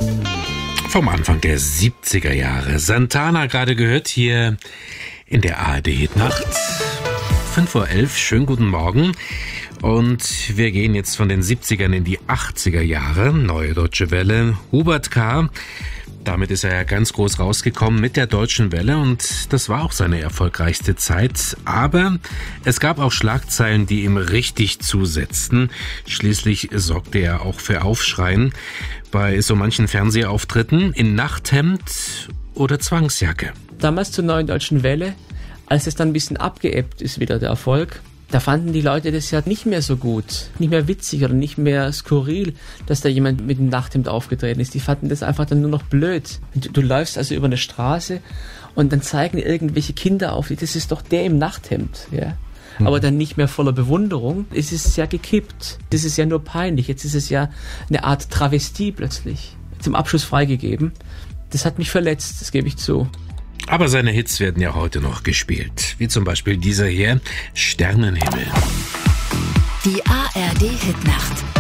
Vom Anfang der 70er Jahre. Santana gerade gehört hier in der ARD-Hitnacht. 5:11 Uhr, schönen guten Morgen. Und wir gehen jetzt von den 70ern in die 80er Jahre. Neue Deutsche Welle, Hubert K. Damit ist er ja ganz groß rausgekommen mit der Deutschen Welle und das war auch seine erfolgreichste Zeit. Aber es gab auch Schlagzeilen, die ihm richtig zusetzten. Schließlich sorgte er auch für Aufschreien bei so manchen Fernsehauftritten in Nachthemd oder Zwangsjacke. Damals zur Neuen Deutschen Welle, als es dann ein bisschen abgeebbt ist wieder der Erfolg, da fanden die Leute das ja nicht mehr so gut, nicht mehr witzig oder nicht mehr skurril, dass da jemand mit einem Nachthemd aufgetreten ist. Die fanden das einfach dann nur noch blöd. Du läufst also über eine Straße und dann zeigen irgendwelche Kinder auf, das ist doch der im Nachthemd, ja. Aber dann nicht mehr voller Bewunderung. Es ist ja gekippt. Das ist ja nur peinlich. Jetzt ist es ja eine Art Travestie plötzlich. Zum Abschluss freigegeben. Das hat mich verletzt, das gebe ich zu. Aber seine Hits werden ja heute noch gespielt. Wie zum Beispiel dieser hier, Sternenhimmel. Die ARD-Hitnacht.